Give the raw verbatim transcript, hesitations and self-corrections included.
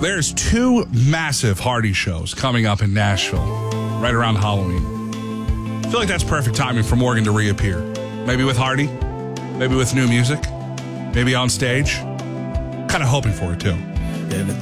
There's two massive Hardy shows coming up in Nashville right around Halloween. I feel like that's perfect timing for Morgan to reappear. Maybe with Hardy, maybe with new music, maybe on stage. Kind of hoping for it, too. Every